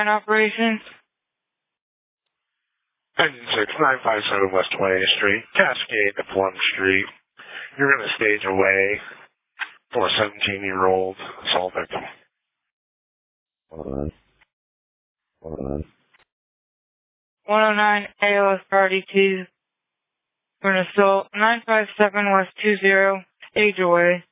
Operations. Engine 6957 West 20th Street, Cascade to Plum Street. You're in a stage away for a 17-year-old assault victim. 109 ALS Party 2 for an assault. 957 West 20, stage away.